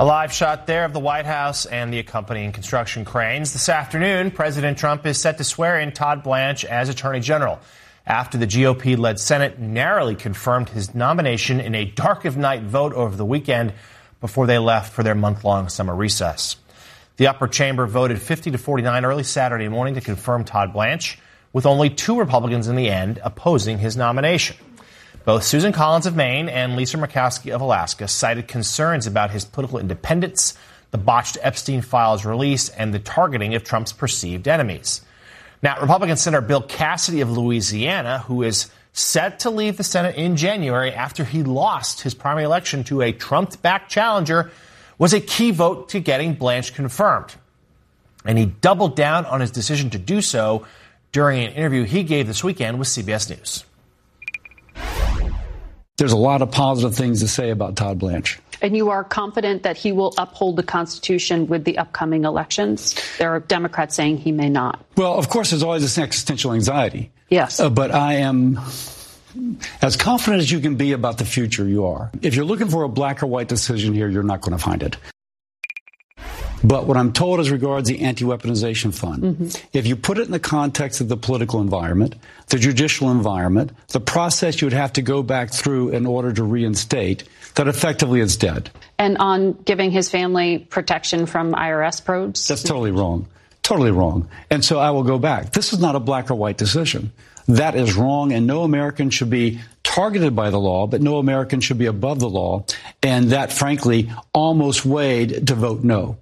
A live shot there of the White House and the accompanying construction cranes. This afternoon, President Trump is set to swear in Todd Blanche as Attorney General after the GOP-led Senate narrowly confirmed his nomination in a dark-of-night vote over the weekend before they left for their month-long summer recess. The upper chamber voted 50-49 early Saturday morning to confirm Todd Blanche, with only 2 Republicans in the end opposing his nomination. Both Susan Collins of Maine and Lisa Murkowski of Alaska cited concerns about his political independence, the botched Epstein files release, and the targeting of Trump's perceived enemies. Now, Republican Senator Bill Cassidy of Louisiana, who is set to leave the Senate in January after he lost his primary election to a Trump-backed challenger, was a key vote to getting Blanche confirmed. And he doubled down on his decision to do so during an interview he gave this weekend with CBS News. There's a lot of positive things to say about Todd Blanche. And you are confident that he will uphold the Constitution with the upcoming elections? There are Democrats saying he may not. Well, of course, there's always this existential anxiety. Yes. But I am as confident as you can be about the future you are. If you're looking for a black or white decision here, you're not going to find it. But what I'm told as regards the anti-weaponization fund, if you put it in the context of the political environment, the judicial environment, the process you would have to go back through in order to reinstate, that effectively it's dead. And on giving his family protection from IRS probes? That's totally wrong. Totally wrong. And so I will go back. This is not a black or white decision. That is wrong, and no American should be targeted by the law, but no American should be above the law. And that, frankly, almost weighed to vote no.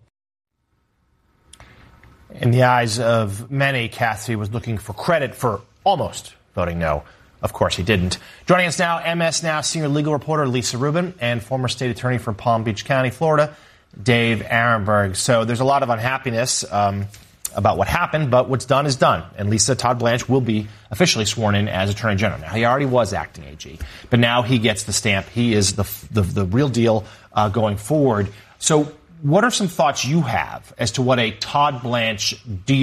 In the eyes of many, Cassidy was looking for credit for almost voting no. Of course, he didn't. Joining us now, MS Now senior legal reporter Lisa Rubin and former state attorney from Palm Beach County, Florida, Dave Arenberg. So there's a lot of unhappiness about what happened, but what's done is done. And Lisa, Todd Blanche will be officially sworn in as Attorney General. Now, he already was acting AG, but now he gets the stamp. He is the real deal going forward. So what are some thoughts you have as to what a Todd Blanche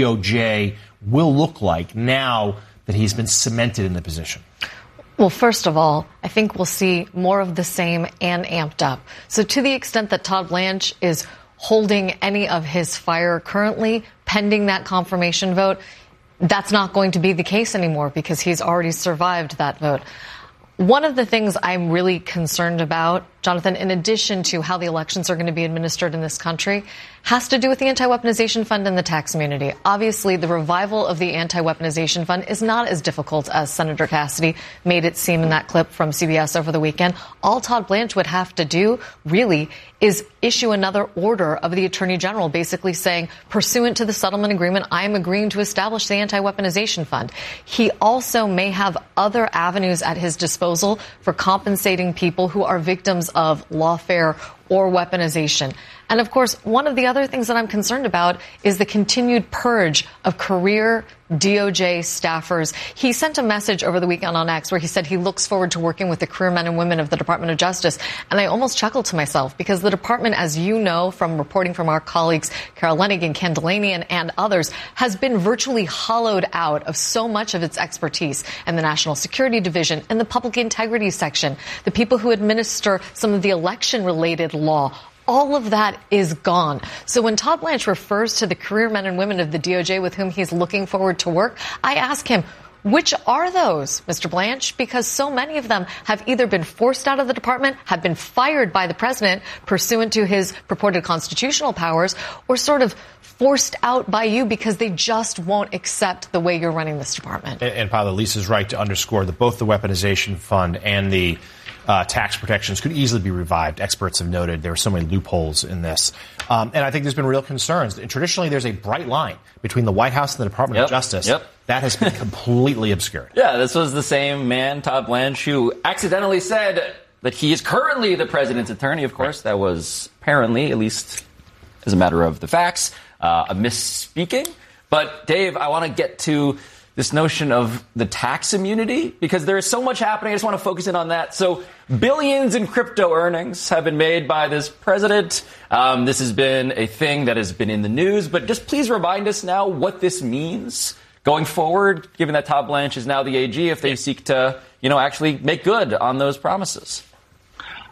DOJ will look like now that he's been cemented in the position? Well, first of all, I think we'll see more of the same and amped up. So to the extent that Todd Blanche is holding any of his fire currently, pending that confirmation vote, that's not going to be the case anymore because he's already survived that vote. One of the things I'm really concerned about, Jonathan, in addition to how the elections are going to be administered in this country, has to do with the anti-weaponization fund and the tax immunity. Obviously, the revival of the anti-weaponization fund is not as difficult as Senator Cassidy made it seem in that clip from CBS over the weekend. All Todd Blanche would have to do, really, is issue another order of the Attorney General basically saying, pursuant to the settlement agreement, I am agreeing to establish the anti-weaponization fund. He also may have other avenues at his disposal for compensating people who are victims of lawfare or weaponization. And of course, one of the other things that I'm concerned about is the continued purge of career DOJ staffers. He sent a message over the weekend on X where he said he looks forward to working with the career men and women of the Department of Justice. And I almost chuckled to myself because the department, as you know from reporting from our colleagues Carol Leonnig and Ken Delaney and others, has been virtually hollowed out of so much of its expertise in the National Security Division and the Public Integrity Section, the people who administer some of the election-related law. All of that is gone. So when Todd Blanche refers to the career men and women of the DOJ with whom he's looking forward to work, I ask him, which are those, Mr. Blanche? Because so many of them have either been forced out of the department, have been fired by the president pursuant to his purported constitutional powers, or sort of forced out by you because they just won't accept the way you're running this department. And Paula, Lisa's right to underscore that both the weaponization fund and the tax protections could easily be revived. Experts have noted there are so many loopholes in this. And I think there's been real concerns. And traditionally, there's a bright line between the White House and the Department of Justice. That has been completely obscured. Yeah, this was the same man, Todd Blanche, who accidentally said that he is currently the president's attorney. Of course, that was apparently, at least as a matter of the facts, a misspeaking. But, Dave, I want to get to this notion of the tax immunity, because there is so much happening. I just want to focus in on that. So billions in crypto earnings have been made by this president. This has been a thing that has been in the news. But just please remind us now what this means going forward, given that Todd Blanche is now the AG, if they seek to, actually make good on those promises.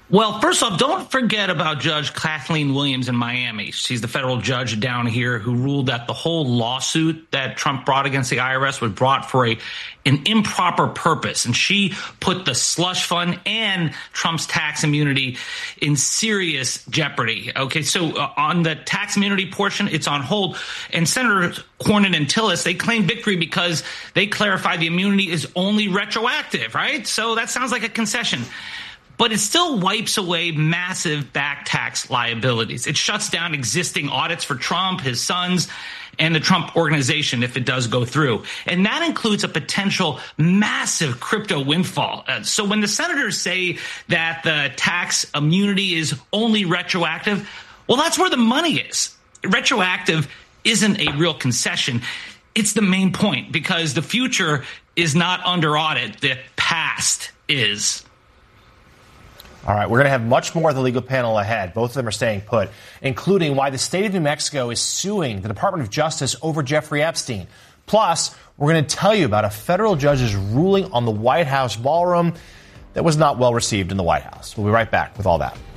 Well, first off, don't forget about Judge Kathleen Williams in Miami. She's the federal judge down here who ruled that the whole lawsuit that Trump brought against the IRS was brought for an improper purpose. And she put the slush fund and Trump's tax immunity in serious jeopardy. Okay, so on the tax immunity portion, it's on hold. And Senators Cornyn and Tillis, they claim victory because they clarified the immunity is only retroactive, right? So that sounds like a concession. But it still wipes away massive back tax liabilities. It shuts down existing audits for Trump, his sons, and the Trump organization if it does go through. And that includes a potential massive crypto windfall. So when the senators say that the tax immunity is only retroactive, well, that's where the money is. Retroactive isn't a real concession. It's the main point, because the future is not under audit. The past is. All right, we're going to have much more of the legal panel ahead. Both of them are staying put, including why the state of New Mexico is suing the Department of Justice over Jeffrey Epstein. Plus, we're going to tell you about a federal judge's ruling on the White House ballroom that was not well received in the White House. We'll be right back with all that.